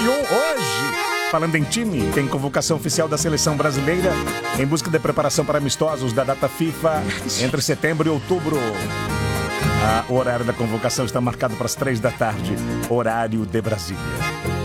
Hoje, falando em time, tem convocação oficial da seleção brasileira em busca de preparação para amistosos da data FIFA entre setembro e outubro. O horário da convocação está marcado para as 3 da tarde, horário de Brasília.